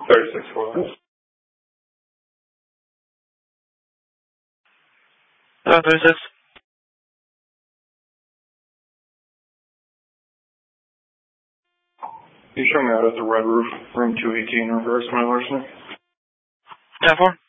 36 floors. Oh, 36. You show me out at the red roof, room 218, reverse my larceny. 10-4.